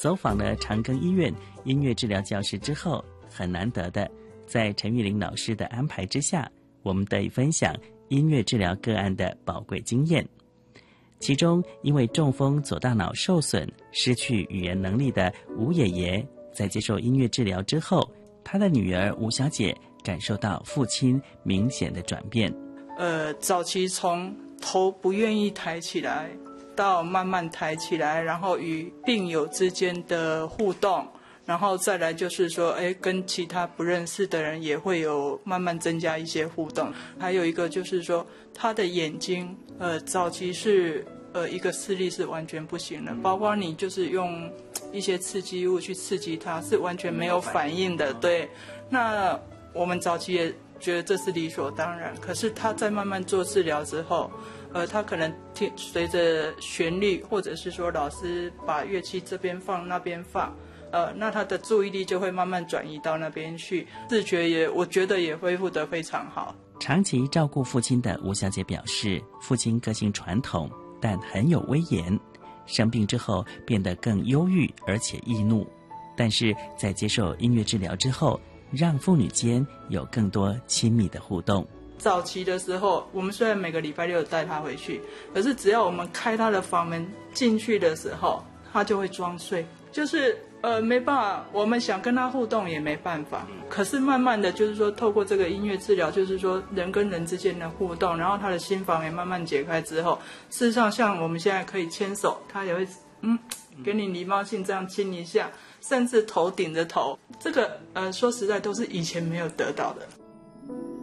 走访了长庚医院音乐治疗教室之后，很难得的，在陈玉玲老师的安排之下，我们得以分享音乐治疗个案的宝贵经验。其中因为中风左大脑受损失去语言能力的吴爷爷，在接受音乐治疗之后，他的女儿吴小姐感受到父亲明显的转变。 早期从头不愿意抬起来到慢慢抬起来，然后与病友之间的互动，然后再来就是说跟其他不认识的人也会有慢慢增加一些互动。还有一个就是说他的眼睛早期是一个视力是完全不行的，包括你就是用一些刺激物去刺激它是完全没有反应的。对，那我们早期也觉得这是理所当然，可是他在慢慢做治疗之后，他可能随着旋律，或者是说老师把乐器这边放那边放，那他的注意力就会慢慢转移到那边去，视觉我觉得也恢复得非常好。 长期照顾父亲的吴小姐表示，父亲个性传统，但很有威严，生病之后变得更忧郁而且易怒，但是在接受音乐治疗之后，让父女间有更多亲密的互动。 早期的时候，我们虽然每个礼拜六带他回去，可是只要我们开他的房门进去的时候，他就会装睡，就是没办法，我们想跟他互动也没办法。可是慢慢的就是说透过这个音乐治疗，就是说人跟人之间的互动，然后他的心房也慢慢解开之后，事实上像我们现在可以牵手，他也会给你礼貌性这样亲一下，甚至头顶着头，这个说实在都是以前没有得到的。